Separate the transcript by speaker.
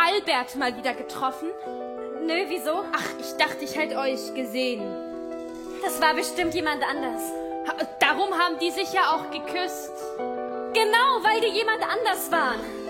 Speaker 1: Albert mal wieder getroffen?
Speaker 2: Nö, wieso?
Speaker 1: Ach, ich dachte, ich hätte euch gesehen.
Speaker 2: Das war bestimmt jemand anders.
Speaker 1: Darum haben die sich ja auch geküsst.
Speaker 2: Genau, weil die jemand anders waren.